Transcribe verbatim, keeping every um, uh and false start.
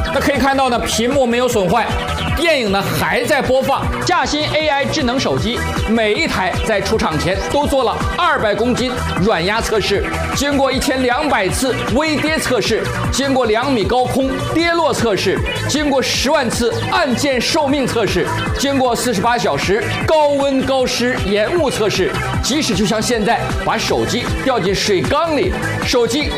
那可以看到呢，屏幕没有损坏，电影呢还在播放。驾新 A I 智能手机，每一台在出厂前都做了二百公斤软压测试，经过一千两百次微跌测试，经过两米高空跌落测试，经过十万次按键寿命测试，经过四十八小时高温高湿延误测试，即使就像现在把手机掉进水缸里，手机